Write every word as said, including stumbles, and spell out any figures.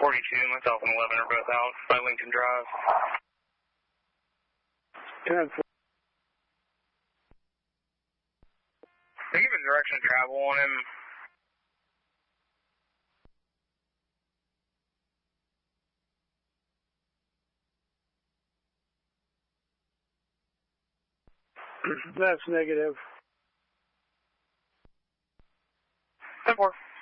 forty-two, myself and eleven are both out by Lincoln Drive. ten four. They give a direction of travel on him. That's negative. ten four.